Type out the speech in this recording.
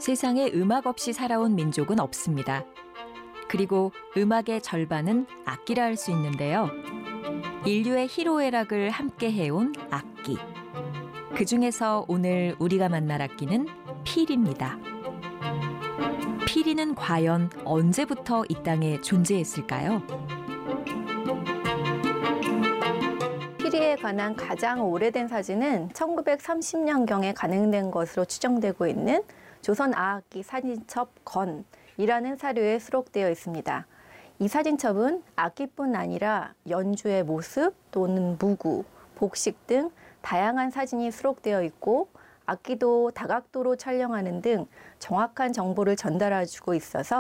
세상에 음악 없이 살아온 민족은 없습니다. 그리고 음악의 절반은 악기라 할 수 있는데요. 인류의 희로애락을 함께 해온 악기. 그중에서 오늘 우리가 만날 악기는 필입니다. 피리는 과연 언제부터 이 땅에 존재했을까요? 피리에 관한 가장 오래된 사진은 1930년경에 간행된 것으로 추정되고 있는 조선 아악기 사진첩 건이라는 사료에 수록되어 있습니다. 이 사진첩은 악기뿐 아니라 연주의 모습 또는 무구, 복식 등 다양한 사진이 수록되어 있고 악기도 다각도로 촬영하는 등 정확한 정보를 전달해주고 있어서